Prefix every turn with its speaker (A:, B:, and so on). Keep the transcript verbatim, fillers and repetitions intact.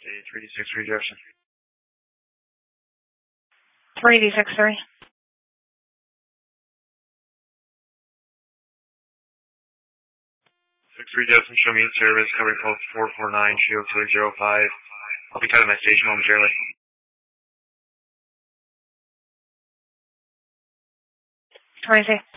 A: three D six three Jefferson.
B: three D six three.
A: six three Jefferson, show me in service, covering code four four nine, Shield two zero five. I'll be cutting my station momentarily.
B: twenty-six.